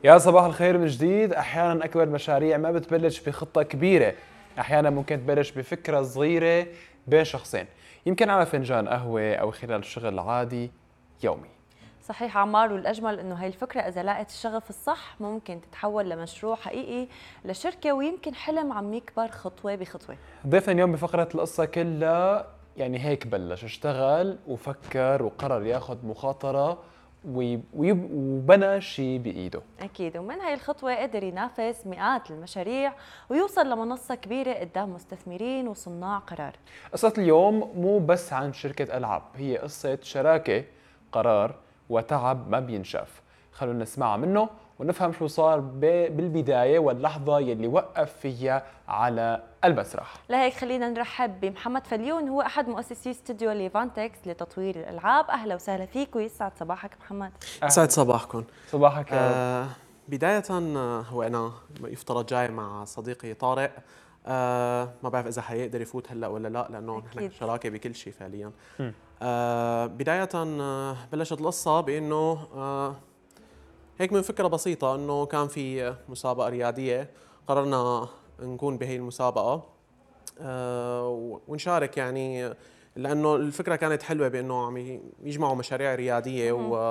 يا صباح الخير من جديد. أحياناً أكبر مشاريع ما بتبلش بخطة كبيرة، أحياناً ممكن تبلش بفكرة صغيرة بين شخصين، يمكن على فنجان قهوة أو خلال شغل عادي يومي. صحيح عمار، والأجمل إنه هاي الفكرة إذا لقت الشغف الصح ممكن تتحول لمشروع حقيقي لشركة، ويمكن حلم عم يكبر خطوة بخطوة. ضيفنا اليوم بفقرة القصة كلها هيك بلش اشتغل وفكر وقرر ياخذ مخاطرة وبنى شيء بإيده. أكيد، ومن هاي الخطوة قدر ينافس مئات المشاريع ويوصل لمنصة كبيرة قدام مستثمرين وصناع قرار. قصة اليوم مو بس عن شركة ألعاب، هي قصة شراكة، قرار وتعب ما بينشاف. خلونا نسمعها منه ونفهم شو صار بالبداية واللحظة يلي وقف فيها على المسرح. لهيك خلينا نرحب بمحمد فليون، هو أحد مؤسسي استوديو ليفانتكس لتطوير الألعاب. أهلا وسهلا فيك ويسعد صباحك محمد. يسعد صباحكم. صباحك يا رب. بداية هو أنا يفترض جاي مع صديقي طارق. ما بعرف إذا حيقدر يفوت هلا ولا لا، لأنه نحن شراكة بكل شيء فعليا. بداية بلشت القصة بأنه هيك من فكرة بسيطة، أنه كان في مسابقة رياضية، قررنا نكون بهي المسابقة ونشارك، يعني لأنه الفكرة كانت حلوة بأنه عم يجمعوا مشاريع رياضية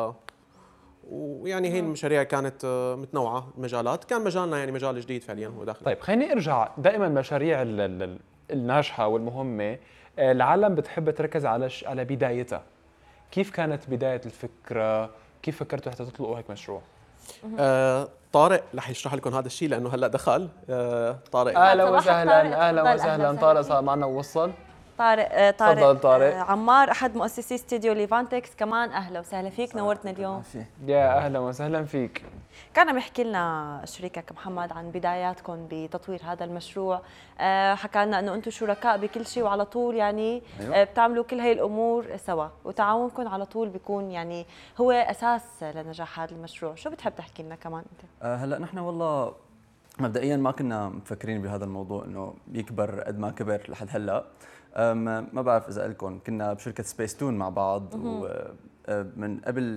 ويعني هي المشاريع كانت متنوعة المجالات. كان مجالنا يعني مجال جديد فعليا هو داخل. طيب خليني ارجع، دائما المشاريع الناجحة والمهمة العالم بتحب تركز على بدايتها. كيف كانت بداية الفكرة؟ كيف فكرتوا حتى تطلقوا هيك مشروع؟ طارق رح يشرح لكم هذا الشيء لأنه هلا دخل. طارق اهلا وسهلا. طارق. اهلا طارق صار معنا ووصل. طارق تفضل طارق. عمار احد مؤسسي استوديو ليفانتكس كمان، اهلا وسهلا فيك، نورتنا اليوم. يا اهلا وسهلا فيك. كان عم يحكي لنا شريكك محمد عن بداياتكم بتطوير هذا المشروع، حكى لنا انه انتم شركاء بكل شيء وعلى طول يعني أيوة. بتعملوا كل هي الامور سوا، وتعاونكم على طول بيكون يعني هو اساس لنجاح هذا المشروع. شو بتحب تحكي لنا كمان انت؟ هلا نحن والله مبدئيا ما كنا مفكرين بهذا الموضوع انه يكبر قد ما كبر لحد هلا. ما بعرف اذا لكم كنا بشركه سبيس تون مع بعض، ومن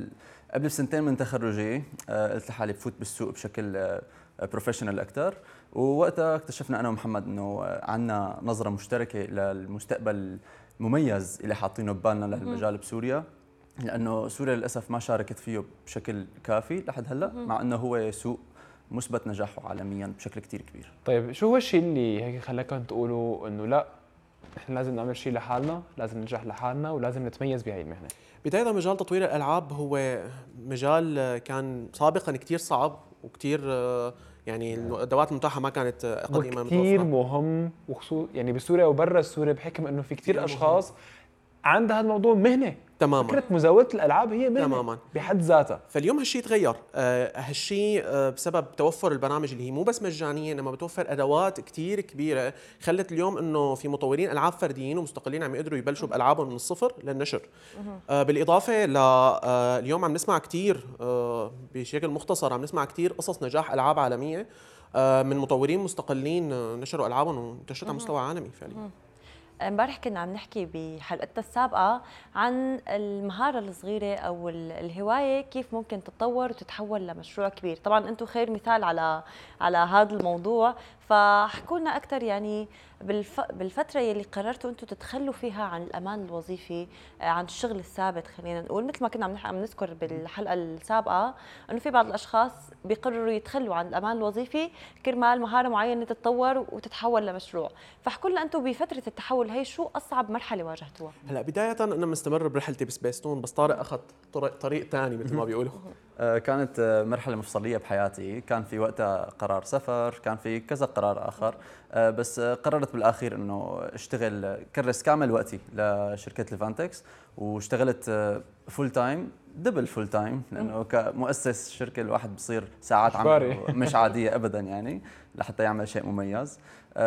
قبل سنتين من تخرجي قلت لحالي بفوت بالسوق بشكل بروفيشنال اكثر، ووقتها اكتشفنا انا ومحمد انه عندنا نظره مشتركه للمستقبل المميز اللي حاطينه ببالنا لهالمجال بسوريا، لانه سوريا للاسف ما شاركت فيه بشكل كافي لحد هلا، مع انه هو سوق مثبت نجاحه عالميا بشكل كتير كبير. طيب شو هو الشيء اللي هيك خلاكم تقولوا انه لا نحن لازم نعمل شيء لحالنا، لازم ننجح لحالنا ولازم نتميز بهي المهنه؟ بداية مجال تطوير الألعاب هو مجال كان سابقا كتير صعب وكتير يعني الأدوات المتاحة ما كانت قديما متوفرة. كتير مهم وخصوصا يعني بسوريا وبرا سوريا، بحكم انه في كتير اشخاص عندها هذا الموضوع مهنه. تماما. فكرة مزاولة الألعاب هي مهنة تماما بحد ذاتها. فاليوم هالشيء تغير. هالشيء بسبب توفر البرامج اللي هي مو بس مجانية، انما بتوفر ادوات كتير كبيرة، خلت اليوم انه في مطورين العاب فرديين ومستقلين عم يقدروا يبلشوا بالعابهم من الصفر للنشر. بالاضافة اليوم عم نسمع كتير بشكل مختصر، عم نسمع كتير قصص نجاح العاب عالمية من مطورين مستقلين نشروا العابهم وانتشرت على مستوى عالمي فعليا. امبارح كنا عم نحكي بحلقتنا السابقة عن المهارة الصغيرة أو الهواية كيف ممكن تتطور وتتحول لمشروع كبير. طبعا أنتم خير مثال على هذا الموضوع، فاحكوا لنا أكثر يعني بالفترة يلي قررتوا أنتم تتخلوا فيها عن الأمان الوظيفي، عن الشغل الثابت. خلينا نقول مثل ما كنا عم نذكر بالحلقة السابقة أنه في بعض الأشخاص بيقرروا يتخلوا عن الأمان الوظيفي كرمال مهارة معينة تتطور وتتحول لمشروع. فاحكوا لنا أنتم بفترة التحول هي شو أصعب مرحلة واجهتوها؟ هلا بداية أنا مستمر برحلتي بسبيستون، بس طارق أخذ طريق ثاني مثل ما بيقولوا. كانت مرحلة مفصلية بحياتي، كان في وقتها قرار سفر، كان في كذا قرار آخر، بس قررت بالأخير أنه أشتغل كرس كامل وقتي لشركة ليفانتكس، واشتغلت فول تايم، دبل فول تايم، لأنه كمؤسس شركة الواحد بصير ساعات عمل مش عادية أبدا يعني لحتى يعمل شيء مميز.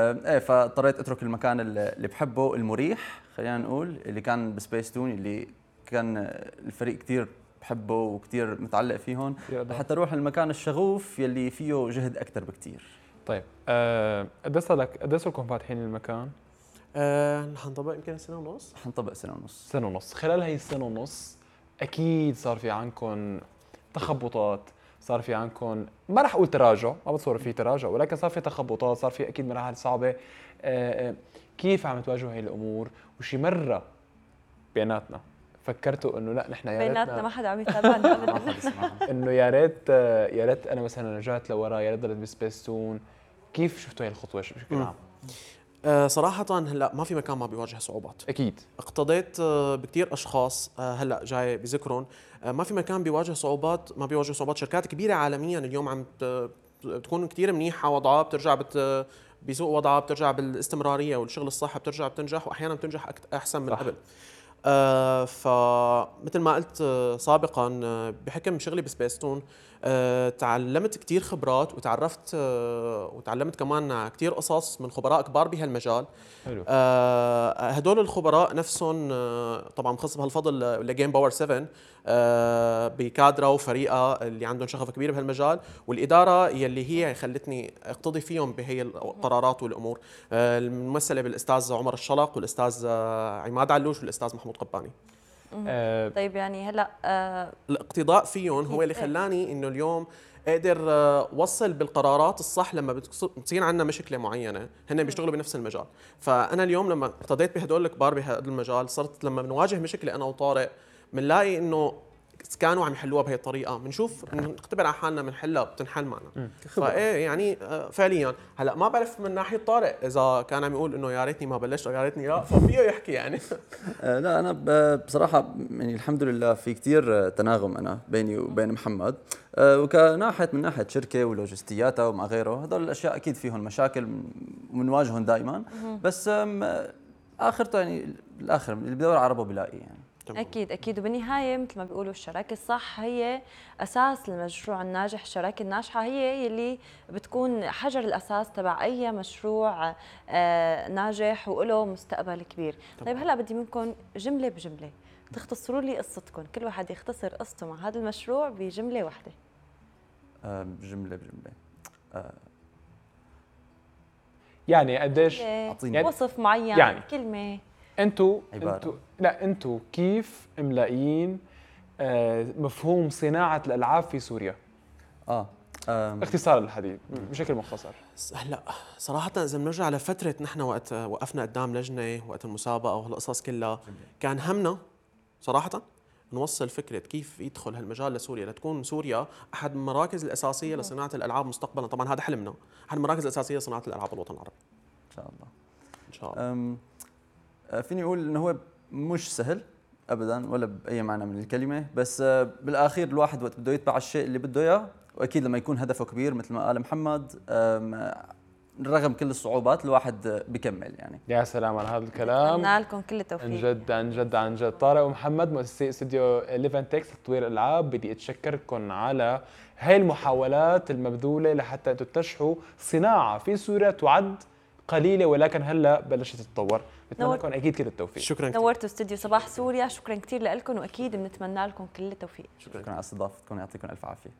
فاضطريت أترك المكان اللي بحبه المريح، خلينا نقول اللي كان بسبيس تون، اللي كان الفريق كتير بحبه وكتير متعلق فيهم، لحتى اروح المكان الشغوف يلي فيه جهد اكثر بكتير. طيب قديش لكم فاتحين المكان؟ حنطبق يمكن سنة ونص. حنطبق سنة ونص. سنة ونص. خلال هي السنة ونص اكيد صار في عندكم تخبطات، صار في عندكم ما رح اقول تراجع، ما بتصور في تراجع، ولكن صار في تخبطات، صار في اكيد مراحل صعبه. كيف عم تواجهوا هي الامور؟ وشي مره بيناتنا فكرتوا انه لا نحن يا بيناتنا ريتنا ما حدا عم يتابعنا ما ابدا. حد يسمعها. انه يا ريت انا مثلا رجعت لورا، يا ريت ضلت بسبيس تون. كيف شفتوا هي الخطوه بشكل عام؟ صراحة هلا ما في مكان ما بيواجه صعوبات. اكيد اقتضيت بكثير اشخاص هلا جاي بذكرهم، ما في مكان بيواجه صعوبات ما بيواجه صعوبات. شركات كبيرة عالميا اليوم عم بتكون كثير منيحة وضعها، بترجع بيسوق وضعها، بترجع بالاستمرارية والشغل الصح، بترجع بتنجح، واحيانا بتنجح احسن من صح. قبل. فمثل ما قلت سابقا، بحكم شغلي بسبيستون تعلمت كتير خبرات، وتعلمت كمان كتير قصص من خبراء كبار بهالمجال. حلو. هدول الخبراء نفسهم طبعا بخص بهالفضل لجيم باور 7 بكادرة وفريقها اللي عندهم شغف كبير بهالمجال، والإدارة يلي هي خلتني اقتضي فيهم بهي القرارات والأمور، الممثلة بالأستاذ عمر الشلق والأستاذ عماد علوش والأستاذ محمود قباني. طيب يعني هلا الاقتضاء فيهم هو اللي خلاني انه اليوم اقدر وصل بالقرارات الصح لما بتصير عندنا مشكله معينه. هن بيشتغلوا بنفس المجال، فانا اليوم لما اقتضيت بهدول الكبار بهذا المجال، صرت لما بنواجه مشكله انا وطارق بنلاقي انه كانوا عم يحلوها بهي الطريقه، بنشوف نختبر على حالنا بنحلها بتنحل معنا. فايه يعني فعليا هلا ما بعرف من ناحيه طارق اذا كان عم يقول انه يا ريتني ما بلشت أو يا ريتني لا، ففيه يحكي يعني. لا انا بصراحه يعني الحمد لله في كثير تناغم انا بيني وبين محمد، وكناحيه من ناحيه شركه ولوجستياتها وما غيره. هذول الاشياء اكيد فيهم مشاكل وبنواجههم دائما، بس اخرته يعني الاخر اللي بدور على ربه بلاقي يعني. اكيد اكيد. وبالنهايه مثل ما بيقولوا الشراكه الصح هي اساس المشروع الناجح. الشراكه الناجحه هي اللي بتكون حجر الاساس تبع اي مشروع ناجح وله مستقبل كبير. طيب هلا بدي منكم جمله بجمله تختصروا لي قصتكم، كل واحد يختصر قصته مع هذا المشروع بجمله واحده. جمله بجمله يعني قديش أعطيني. وصف معين يعني كلمه. انتوا كيف ملاقيين مفهوم صناعه الالعاب في سوريا؟ اختصار الحديث بشكل مختصر. هلا صراحة إذا بنرجع لفترة نحن وقت وقفنا قدام لجنة وقت المسابقة وهالقصص كلها، كان همنا صراحة نوصل فكرة كيف يدخل هالمجال لسوريا، لتكون سوريا أحد المراكز الأساسية لصناعة الألعاب مستقبلا. طبعا هذا حلمنا، أحد المراكز الأساسية لصناعة الألعاب بالوطن العربي ان شاء الله. إن شاء الله. فيني اقول انه هو مش سهل ابدا ولا باي معنى من الكلمه، بس بالاخير الواحد وقت بده يتبع الشيء اللي بده اياه، واكيد لما يكون هدفه كبير مثل ما قال محمد، رغم كل الصعوبات الواحد بكمل يعني. يا سلام على هذا الكلام. اتمنى لكم كل التوفيق. عن جد عن جد عن جد. طارق ومحمد مؤسسي استوديو 11 تكس لتطوير الالعاب، بدي اتشكركم على هاي المحاولات المبذوله لحتى تتشحوا صناعه في سوريا تعد قليله ولكن هلا بلشت تتطور. بتمنى لكم اكيد كل التوفيق. شكرا كثير. نورتوا استوديو صباح سوريا، شكرا كثير لكم، واكيد بنتمنى لكم كل التوفيق. شكرا على استضافتكم، يعطيكم الف عافيه.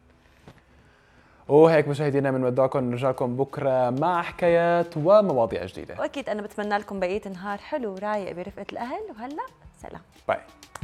وهيك مشاهدينا بنودعكم، نرجع لكم بكره مع حكايات ومواضيع جديده. واكيد انا بتمنى لكم بقيه نهار حلو ورايق برفقه الاهل، وهلا سلام. باي.